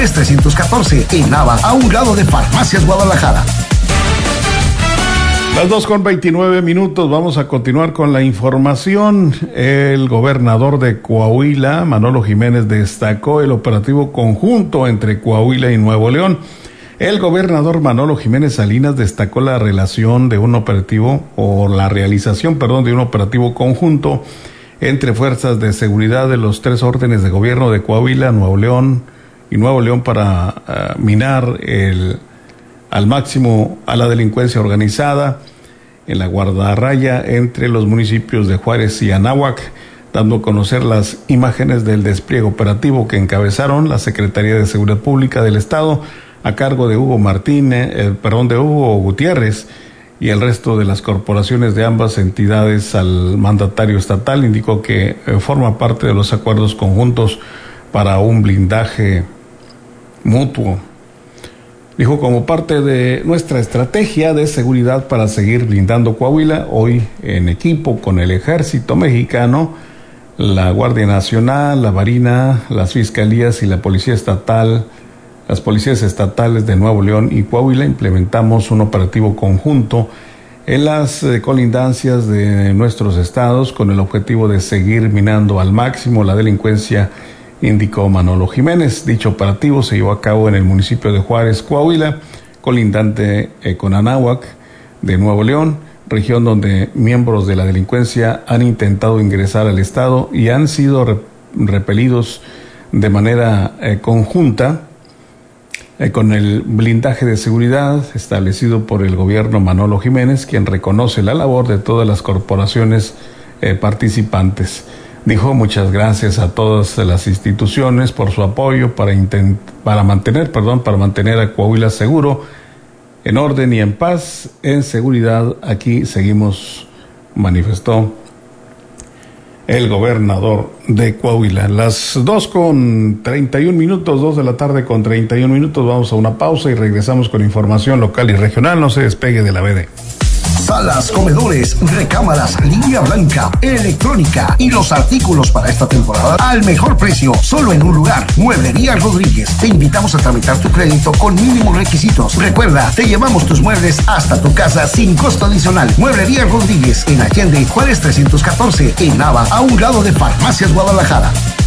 Es 314 en Nava, a un lado de Farmacias Guadalajara. Las 2:29, vamos a continuar con la información. El gobernador de Coahuila, Manolo Jiménez, destacó el operativo conjunto entre Coahuila y Nuevo León. El gobernador Manolo Jiménez Salinas destacó la relación de un operativo, o la realización, de un operativo conjunto entre fuerzas de seguridad de los tres órdenes de gobierno de Coahuila, Nuevo León y Nuevo León para minar al máximo a la delincuencia organizada en la guardarraya entre los municipios de Juárez y Anáhuac, dando a conocer las imágenes del despliegue operativo que encabezaron la Secretaría de Seguridad Pública del Estado a cargo de Hugo Gutiérrez y el resto de las corporaciones de ambas entidades. Al mandatario estatal indicó que forma parte de los acuerdos conjuntos para un blindaje mutuo. Dijo, como parte de nuestra estrategia de seguridad para seguir blindando Coahuila, hoy en equipo con el Ejército Mexicano, la Guardia Nacional, la Marina, las Fiscalías y la Policía Estatal, las policías estatales de Nuevo León y Coahuila, implementamos un operativo conjunto en las colindancias de nuestros estados con el objetivo de seguir minando al máximo la delincuencia, indicó Manolo Jiménez. Dicho operativo se llevó a cabo en el municipio de Juárez, Coahuila, colindante con Anáhuac de Nuevo León, región donde miembros de la delincuencia han intentado ingresar al estado y han sido repelidos de manera conjunta con el blindaje de seguridad establecido por el gobierno Manolo Jiménez, quien reconoce la labor de todas las corporaciones participantes. Dijo, muchas gracias a todas las instituciones por su apoyo para mantener a Coahuila seguro, en orden y en paz, en seguridad. Aquí seguimos, manifestó el gobernador de Coahuila. Las 2:31, 2 de la tarde con 31 minutos. Vamos a una pausa y regresamos con información local y regional. No se despegue de la BD. Salas, comedores, recámaras, línea blanca, electrónica y los artículos para esta temporada al mejor precio, solo en un lugar. Mueblería Rodríguez. Te invitamos a tramitar tu crédito con mínimos requisitos. Recuerda, te llevamos tus muebles hasta tu casa sin costo adicional. Mueblería Rodríguez en Allende, Juárez 314, en Nava, a un lado de Farmacias Guadalajara.